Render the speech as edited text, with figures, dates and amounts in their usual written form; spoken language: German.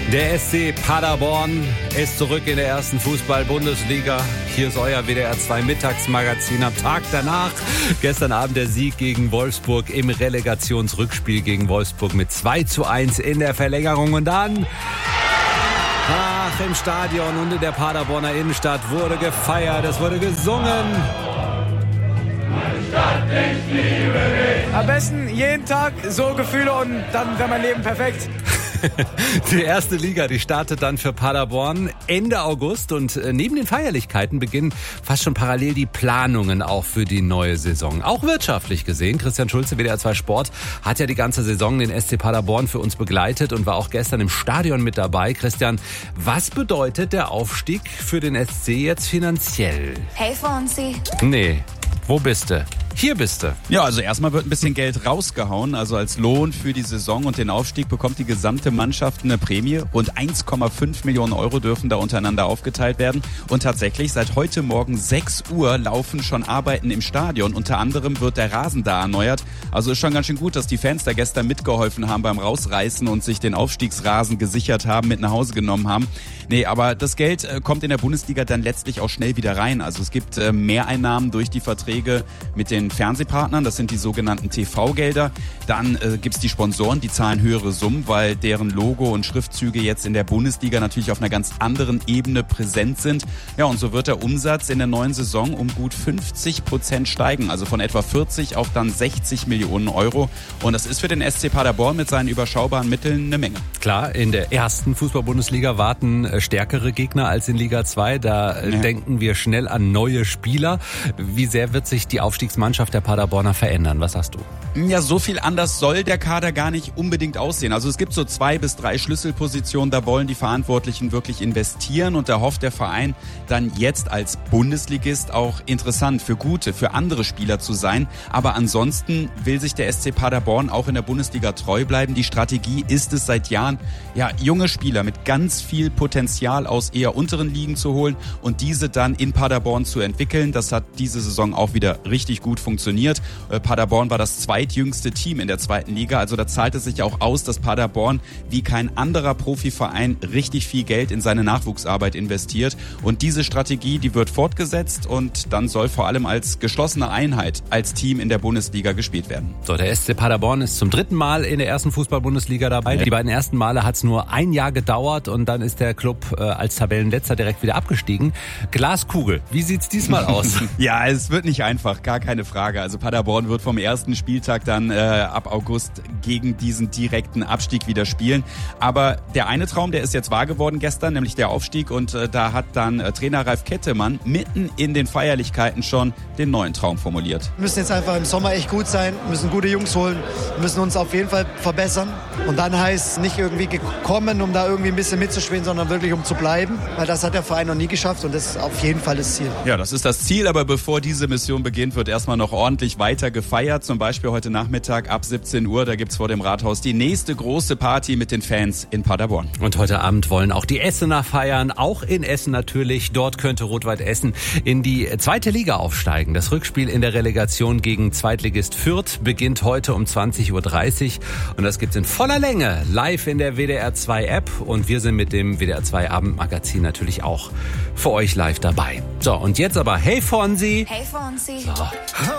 Der SC Paderborn ist zurück in der ersten Fußball-Bundesliga. Hier ist euer WDR 2 Mittagsmagazin am Tag danach. Gestern Abend der Sieg gegen Wolfsburg im Relegationsrückspiel gegen Wolfsburg mit 2:1 in der Verlängerung. Und dann, im Stadion und in der Paderborner Innenstadt wurde gefeiert, es wurde gesungen. Am besten jeden Tag so Gefühle und dann wäre mein Leben perfekt. Die erste Liga, die startet dann für Paderborn Ende August und neben den Feierlichkeiten beginnen fast schon parallel die Planungen auch für die neue Saison. Auch wirtschaftlich gesehen. Christian Schulze, WDR 2 Sport, hat ja die ganze Saison den SC Paderborn für uns begleitet und war auch gestern im Stadion mit dabei. Christian, was bedeutet der Aufstieg für den SC jetzt finanziell? Hey Fonsi. Nee, wo bist du? Hier bist du. Ja, also erstmal wird ein bisschen Geld rausgehauen. Also als Lohn für die Saison und den Aufstieg bekommt die gesamte Mannschaft eine Prämie. Rund 1,5 Millionen Euro dürfen da untereinander aufgeteilt werden. Und tatsächlich, seit heute Morgen 6 Uhr laufen schon Arbeiten im Stadion. Unter anderem wird der Rasen da erneuert. Also ist schon ganz schön gut, dass die Fans da gestern mitgeholfen haben beim Rausreißen und sich den Aufstiegsrasen gesichert haben, mit nach Hause genommen haben. Nee, aber das Geld kommt in der Bundesliga dann letztlich auch schnell wieder rein. Also es gibt Mehreinnahmen durch die Verträge mit den Fernsehpartnern, das sind die sogenannten TV-Gelder. Dann gibt's die Sponsoren, die zahlen höhere Summen, weil deren Logo und Schriftzüge jetzt in der Bundesliga natürlich auf einer ganz anderen Ebene präsent sind. Ja, und so wird der Umsatz in der neuen Saison um gut 50% steigen, also von etwa 40 auf dann 60 Millionen Euro. Und das ist für den SC Paderborn mit seinen überschaubaren Mitteln eine Menge. Klar, in der ersten Fußball-Bundesliga warten stärkere Gegner als in Liga 2. Da denken wir schnell an neue Spieler. Wie sehr wird sich die Aufstiegsmannschaft der Paderborner verändern? Was sagst du? Ja, so viel anders soll der Kader gar nicht unbedingt aussehen. Also es gibt so 2 bis 3 Schlüsselpositionen, da wollen die Verantwortlichen wirklich investieren und da hofft der Verein dann jetzt als Bundesligist auch interessant für andere Spieler zu sein. Aber ansonsten will sich der SC Paderborn auch in der Bundesliga treu bleiben. Die Strategie ist es seit Jahren, ja, junge Spieler mit ganz viel Potenzial aus eher unteren Ligen zu holen und diese dann in Paderborn zu entwickeln. Das hat diese Saison auch wieder richtig gut funktioniert. Paderborn war das zweitjüngste Team in der zweiten Liga, also da zahlt es sich auch aus, dass Paderborn wie kein anderer Profiverein richtig viel Geld in seine Nachwuchsarbeit investiert und diese Strategie, die wird fortgesetzt und dann soll vor allem als geschlossene Einheit als Team in der Bundesliga gespielt werden. So, der SC Paderborn ist zum 3. Mal in der ersten Fußball-Bundesliga dabei. Die beiden ersten Male hat es nur ein Jahr gedauert und dann ist der Club als Tabellenletzter direkt wieder abgestiegen. Glaskugel, wie sieht's diesmal aus? Ja, es wird nicht einfach, gar keine Frage. Also Paderborn wird vom ersten Spieltag dann ab August gegen diesen direkten Abstieg wieder spielen. Aber der eine Traum, der ist jetzt wahr geworden gestern, nämlich der Aufstieg. Und da hat dann Trainer Ralf Kettemann mitten in den Feierlichkeiten schon den neuen Traum formuliert. Wir müssen jetzt einfach im Sommer echt gut sein, müssen gute Jungs holen, müssen uns auf jeden Fall verbessern. Und dann heißt nicht irgendwie gekommen, um da irgendwie ein bisschen mitzuspielen, sondern wirklich um zu bleiben. Weil das hat der Verein noch nie geschafft und das ist auf jeden Fall das Ziel. Ja, das ist das Ziel, aber bevor diese Mission beginnt, wird erstmal noch ordentlich weiter gefeiert. Zum Beispiel heute Nachmittag ab 17 Uhr, da gibt's vor dem Rathaus die nächste große Party mit den Fans in Paderborn. Und heute Abend wollen auch die Essener feiern, auch in Essen natürlich. Dort könnte Rot-Weiß Essen in die zweite Liga aufsteigen. Das Rückspiel in der Relegation gegen Zweitligist Fürth beginnt heute um 20:30 Uhr und das gibt's in voller Länge live in der WDR 2 App und wir sind mit dem WDR 2 Abendmagazin natürlich auch für euch live dabei. So, und jetzt aber Hey Fonsi. Hey Fonsi. So.